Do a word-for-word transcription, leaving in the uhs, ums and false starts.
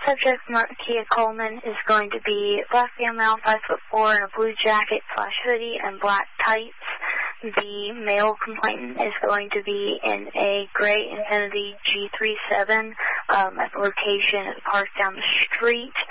Subject Mark Kia Coleman is going to be black female, five foot four, in a blue jacket slash hoodie and black tights. The male complainant is going to be in a gray Infiniti G thirty-seven um, at the location at the park down the street.